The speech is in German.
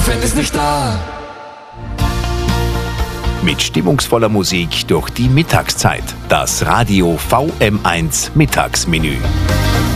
Sven ist nicht da. Mit stimmungsvoller Musik durch die Mittagszeit. Das Radio VM1 Mittagsmenü.